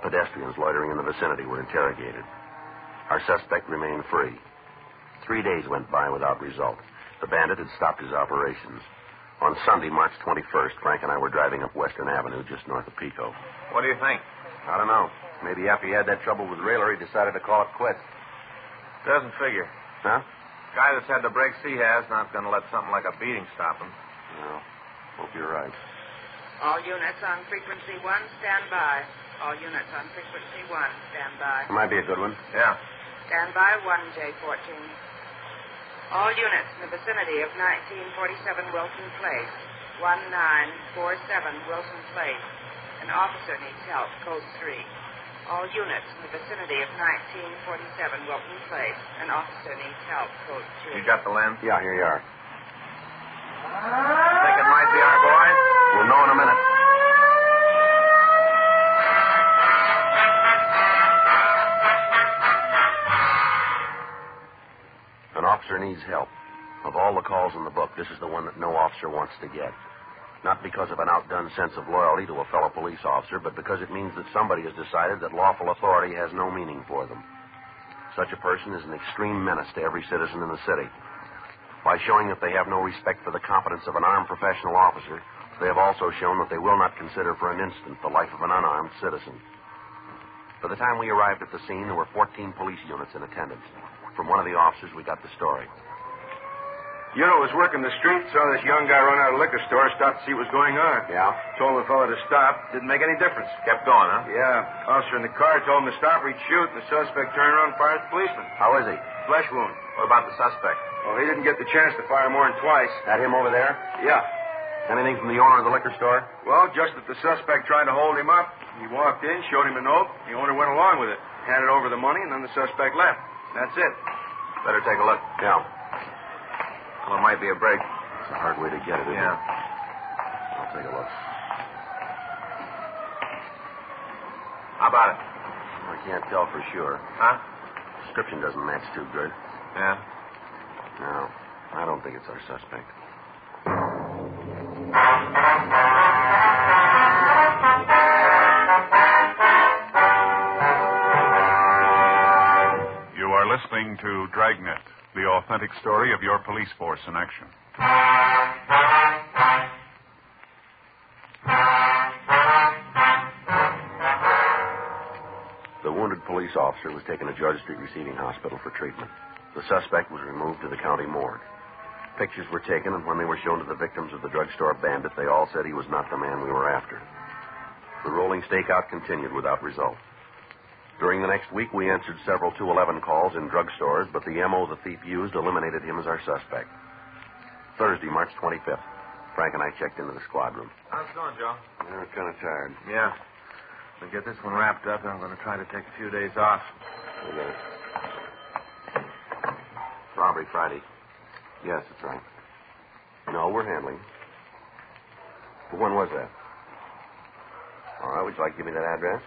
pedestrians loitering in the vicinity were interrogated. Our suspect remained free. 3 days went by without result. The bandit had stopped his operations. On Sunday, March 21st, Frank and I were driving up Western Avenue just north of Pico. What do you think? I don't know. Maybe after he had that trouble with Rayler, he decided to call it quits. Doesn't figure. Huh? Guy that's had the breaks he has not going to let something like a beating stop him. No. Hope you're right. All units on frequency 1, stand by. All units on frequency 1, stand by. Might be a good one. Yeah. Stand by 1J14. All units in the vicinity of 1947 Wilson Place. 1947 Wilson Place. An officer needs help. Code 3. All units in the vicinity of 1947 Wilson Place. An officer needs help. Code 3. You got the lens? Yeah, here you are. Think it might be our boys? We'll know in a minute. An officer needs help. Of all the calls in the book, this is the one that no officer wants to get. Not because of an outdone sense of loyalty to a fellow police officer, but because it means that somebody has decided that lawful authority has no meaning for them. Such a person is an extreme menace to every citizen in the city. By showing that they have no respect for the competence of an armed professional officer, they have also shown that they will not consider for an instant the life of an unarmed citizen. By the time we arrived at the scene, there were 14 police units in attendance. From one of the officers, we got the story. Unit was working the street, saw this young guy run out of the liquor store, stopped to see what was going on. Yeah? Told the fellow to stop. Didn't make any difference. Kept going, huh? Yeah. Officer in the car told him to stop or he'd shoot, and the suspect turned around and fired at the policeman. How is he? Flesh wound. What about the suspect? Well, he didn't get the chance to fire more than twice. That him over there? Yeah. Anything from the owner of the liquor store? Well, just that the suspect tried to hold him up. He walked in, showed him a note. The owner went along with it. Handed over the money, and then the suspect left. That's it. Better take a look. Yeah. Well, it might be a break. It's a hard way to get it, isn't Yeah. it? I'll take a look. How about it? I can't tell for sure. Huh? Description doesn't match too good. Yeah. No, I don't think it's our suspect. You are listening to Dragnet, the authentic story of your police force in action. The wounded police officer was taken to George Street Receiving Hospital for treatment. The suspect was removed to the county morgue. Pictures were taken, and when they were shown to the victims of the drugstore bandit, they all said he was not the man we were after. The rolling stakeout continued without result. During the next week, we answered several 211 calls in drugstores, but the M.O. the thief used eliminated him as our suspect. Thursday, March 25th, Frank and I checked into the squad room. How's it going, Joe? We're kind of tired. Yeah. To get this one wrapped up, I'm going to try to take a few days off. We got it. Robbery Friday. Yes, that's right. No, we're handling. But when was that? All right, would you like to give me that address?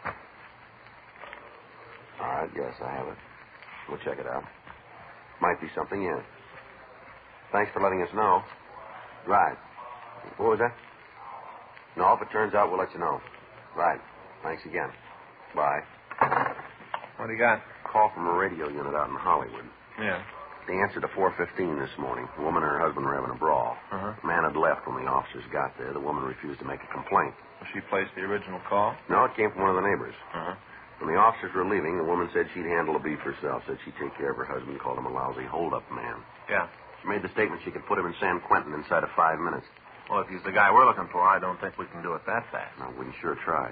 All right, yes, I have it. We'll check it out. Might be something in. Thanks for letting us know. Right. What was that? No, if it turns out, we'll let you know. Right. Thanks again. Bye. What do you got? Call from a radio unit out in Hollywood. Yeah. They answered to 415 this morning. The woman and her husband were having a brawl. Uh-huh. The man had left when the officers got there. The woman refused to make a complaint. Well, she placed the original call? No, it came from one of the neighbors. Uh-huh. When the officers were leaving, the woman said she'd handle the beef herself, said she'd take care of her husband, called him a lousy hold-up man. Yeah. She made the statement she could put him in San Quentin inside of 5 minutes. Well, if he's the guy we're looking for, I don't think we can do it that fast. No, we sure tried.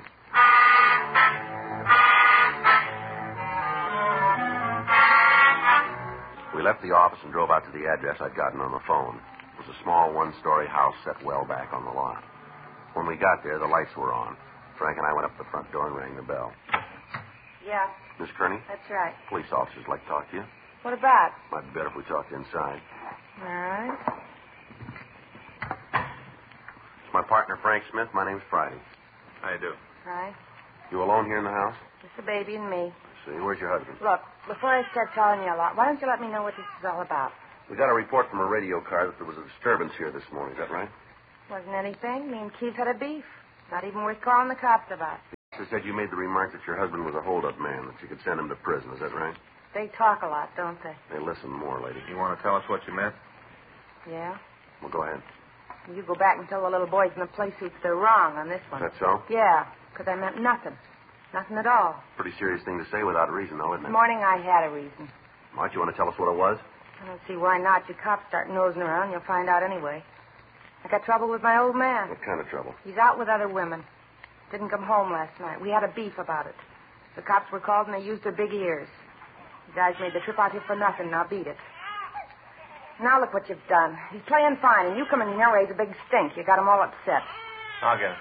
We left the office and drove out to the address I'd gotten on the phone. It was a small one-story house set well back on the lot. When we got there, the lights were on. Frank and I went up to the front door and rang the bell. Yeah, Miss Kearney, that's right. police officers like to talk to you. What about? Might be better if we talked inside. All right. It's my partner, Frank Smith. My name's Friday. How you do? Right. You alone here in the house? Just the baby and me. I see. Where's your husband? Look, before I start telling you a lot, why don't you let me know what this is all about? We got a report from a radio car that there was a disturbance here this morning. Is that right? Wasn't anything. Me and Keith had a beef. Not even worth calling the cops about. They said you made the remark that your husband was a hold-up man, that you could send him to prison. Is that right? They talk a lot, don't they? They listen more, lady. You want to tell us what you meant? Yeah? Well, go ahead. You go back and tell the little boys in the play suits they're wrong on this one. Is that so? Yeah, because I meant nothing. Nothing at all. Pretty serious thing to say without a reason, though, isn't This it? morning I had a reason. Might you want to tell us what it was? I don't see why not. You cops start nosing around, you'll find out anyway. I got trouble with my old man. What kind of trouble? He's out with other women. Didn't come home last night. We had a beef about it. The cops were called and they used their big ears. You guys made the trip out here for nothing. Now beat it. Now look what you've done. He's playing fine, and you come in here and raise a big stink. You got him all upset. I'll get it.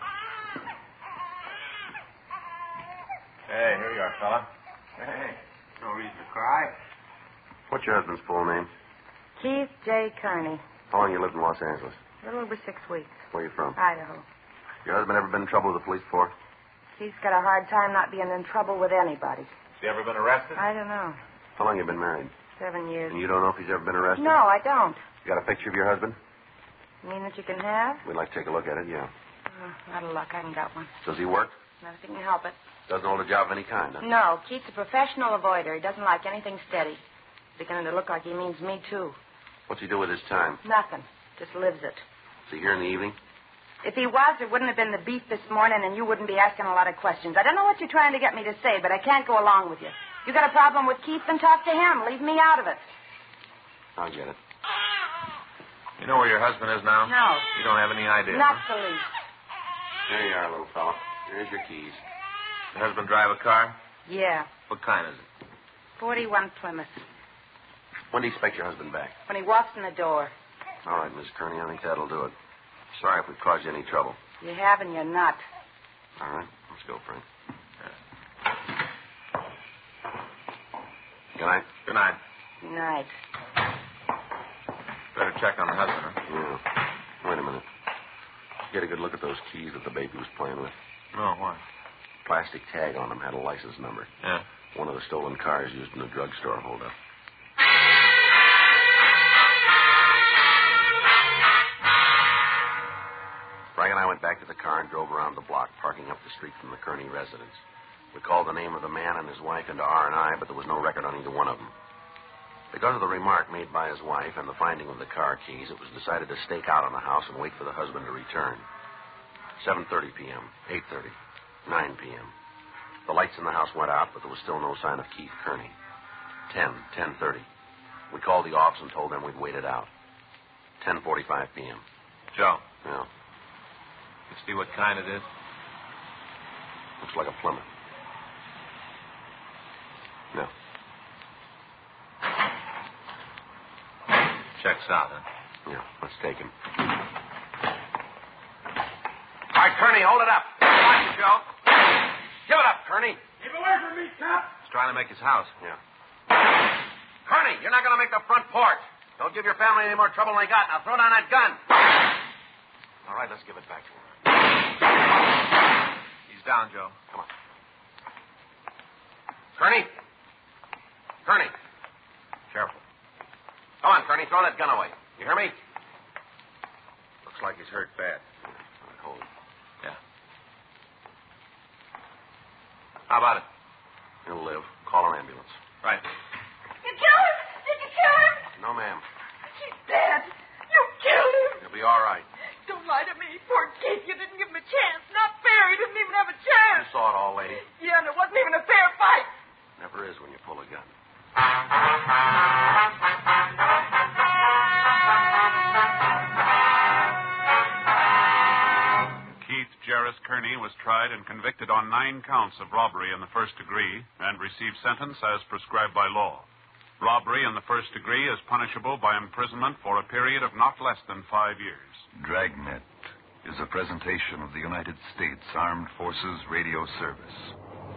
Hey, here you are, fella. Hey, no reason to cry. What's your husband's full name? Keith J. Kearney. How long you lived in Los Angeles? A little over 6 weeks. Where you from? Idaho. Your husband ever been in trouble with the police before? Keith's got a hard time not being in trouble with anybody. Has he ever been arrested? I don't know. How long you been married? 7 years. And you don't know if he's ever been arrested? No, I don't. You got a picture of your husband? You mean that you can have? We'd like to take a look at it, yeah. Out of luck, I haven't got one. Does he work? Not if you can help it. Doesn't hold a job of any kind, huh? No, Keith's a professional avoider. He doesn't like anything steady. It's beginning to look like he means me, too. What's he do with his time? Nothing. Just lives it. Is he here in the evening? If he was, there wouldn't have been the beef this morning, and you wouldn't be asking a lot of questions. I don't know what you're trying to get me to say, but I can't go along with you. You got a problem with Keith, then talk to him. Leave me out of it. I'll get it. You know where your husband is now? No. You don't have any idea? Not huh? the least. There you are, little fella. Here's your keys. Your husband drive a car? Yeah. What kind is it? 41 Plymouth. When do you expect your husband back? When he walks in the door. All right, Miss Kearney, I think that'll do it. Sorry if we've caused you any trouble. You have and you're not. All right, let's go, Frank. Good night. Good night. Good night. Better check on the husband, huh? Yeah. Wait a minute. Get a good look at those keys that the baby was playing with. No, why? Plastic tag on them had a license number. Yeah. One of the stolen cars used in the drugstore holdup. Frank and I went back to the car and drove around the block, parking up the street from the Kearney residence. We called the name of the man and his wife into R&I, but there was no record on either one of them. Because of the remark made by his wife and the finding of the car keys, it was decided to stake out on the house and wait for the husband to return. 7:30 p.m., 8:30, 9 p.m. The lights in the house went out, but there was still no sign of Keith Kearney. 10:30. We called the office and told them we'd wait it out. 10:45 p.m. Joe, Yeah, you see what kind it is? looks like a Plymouth. No. Checks out, huh? Yeah, let's take him. All right, Kearney, hold it up. Watch it, Joe. Give it up, Kearney. Keep away from me, cop. He's trying to make his house. Yeah. Kearney, you're not going to make the front porch. Don't give your family any more trouble than they got. Now throw down that gun. All right, let's give it back to him. He's down, Joe. Come on. Kearney. Kearney. Careful. Come on, Kearney. Throw that gun away. You hear me? Looks like he's hurt bad. All right, hold it. Yeah. How about it? He'll live. Call an ambulance. Right. You killed him! Did you kill him? No, ma'am. He's dead. You killed him. He'll be all right. Don't lie to me. Poor Keith, you didn't give him a chance. Not fair. He didn't even have a You chance. saw it all, lady. Yeah, and it wasn't even a fair fight. Never is when you pull a gun. Keith Jarris Kearney was tried and convicted on 9 counts of robbery in the first degree and received sentence as prescribed by law. Robbery in the first degree is punishable by imprisonment for a period of not less than 5 years. Dragnet is a presentation of the United States Armed Forces Radio Service.